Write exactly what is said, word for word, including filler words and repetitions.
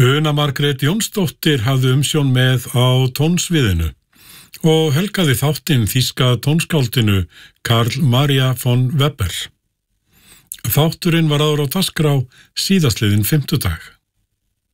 Una Margrét Jónsdóttir hafði umsjón með á tónsviðinu og helgaði þáttinn þýska tónskáldinu Karl Maria von Weber. Þátturinn var áður á dagskrá síðastliðinn fimmtudag.